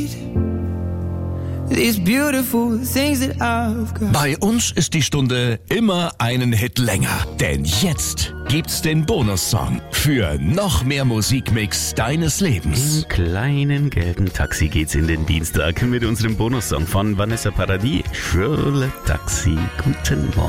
These beautiful things that I've got. Bei uns ist die Stunde immer einen Hit länger. Denn jetzt gibt's den Bonussong für noch mehr Musikmix deines Lebens. Im kleinen gelben Taxi geht's in den Dienstag mit unserem Bonussong von Vanessa Paradis. Schöne Taxi, guten Morgen.